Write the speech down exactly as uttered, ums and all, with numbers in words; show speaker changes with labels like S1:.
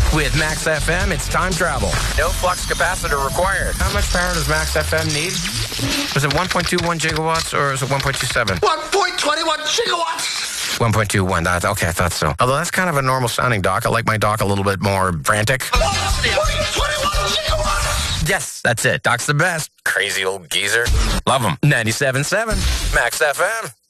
S1: With Max F M, it's time travel. No flux capacitor required. How much power does Max F M need? Was it one point two one gigawatts or is it one point two seven?
S2: one point two one gigawatts!
S1: one point two one. That, okay, I thought so. Although that's kind of a normal sounding dock. I like my dock a little bit more frantic.
S2: one point two one gigawatts!
S1: Yes, that's it. Doc's the best. Crazy old geezer. Love him. ninety-seven point seven Max F M.